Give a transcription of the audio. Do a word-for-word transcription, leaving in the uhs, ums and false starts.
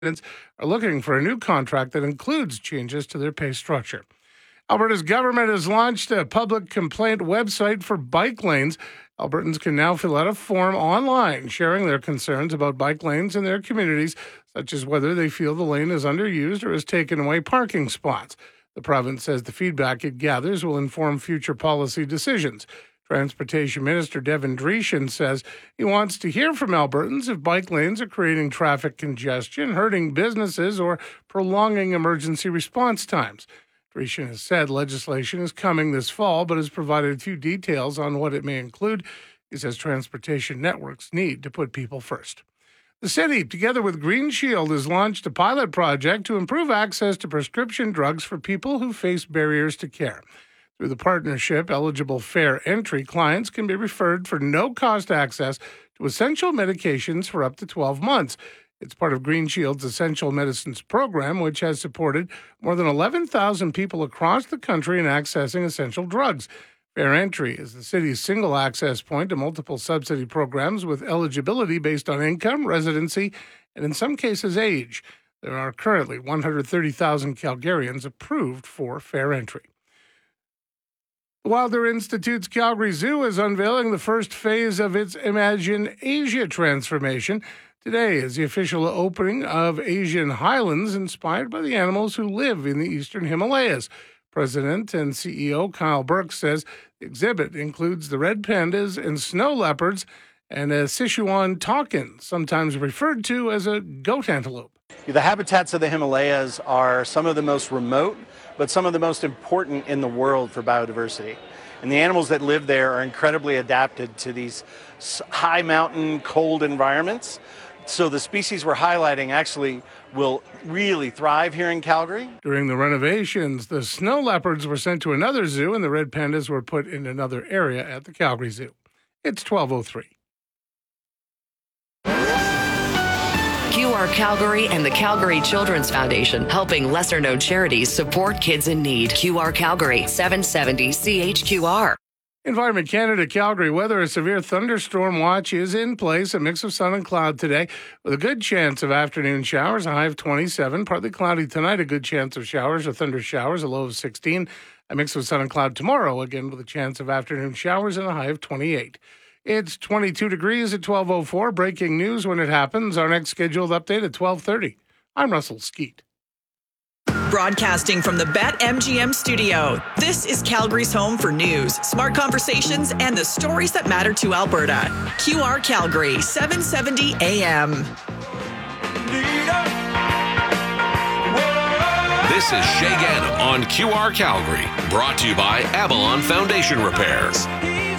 are looking for a new contract that includes changes to their pay structure. Alberta's government has launched a public complaint website for bike lanes. Albertans can now fill out a form online sharing their concerns about bike lanes in their communities, such as whether they feel the lane is underused or has taken away parking spots. The province says the feedback it gathers will inform future policy decisions. Transportation Minister Devin Dreeshen says he wants to hear from Albertans if bike lanes are creating traffic congestion, hurting businesses, or prolonging emergency response times. Dreeshen has said legislation is coming this fall, but has provided few details on what it may include. He says transportation networks need to put people first. The city, together with Green Shield, has launched a pilot project to improve access to prescription drugs for people who face barriers to care. Through the partnership, eligible Fair Entry clients can be referred for no-cost access to essential medications for up to twelve months. It's part of Green Shield's Essential Medicines program, which has supported more than eleven thousand people across the country in accessing essential drugs. Fair Entry is the city's single access point to multiple subsidy programs with eligibility based on income, residency, and in some cases age. There are currently one hundred thirty thousand Calgarians approved for Fair Entry. The Wilder Institute's Calgary Zoo is unveiling the first phase of its Imagine Asia transformation. Today is the official opening of Asian Highlands, inspired by the animals who live in the eastern Himalayas. President and C E O Kyle Burke says the exhibit includes the red pandas and snow leopards and a Sichuan takin, sometimes referred to as a goat antelope. The habitats of the Himalayas are some of the most remote, but some of the most important in the world for biodiversity. And the animals that live there are incredibly adapted to these high mountain, cold environments. So the species we're highlighting actually will really thrive here in Calgary. During the renovations, the snow leopards were sent to another zoo and the red pandas were put in another area at the Calgary Zoo. It's twelve oh three. Q R Calgary and the Calgary Children's Foundation, helping lesser-known charities support kids in need. Q R Calgary, seven seventy C H Q R. Environment Canada Calgary weather, a severe thunderstorm watch is in place. A mix of sun and cloud today with a good chance of afternoon showers, a high of twenty-seven. Partly cloudy tonight, a good chance of showers or thunder showers, a low of sixteen. A mix of sun and cloud tomorrow, again with a chance of afternoon showers and a high of twenty-eight. It's twenty-two degrees at twelve oh four. Breaking news when it happens. Our next scheduled update at twelve thirty. I'm Russell Skeet. Broadcasting from the BetMGM studio, this is Calgary's home for news, smart conversations, and the stories that matter to Alberta. Q R Calgary, seven seventy A M. This is Shay Gannam on Q R Calgary, brought to you by Avalon Foundation Repairs.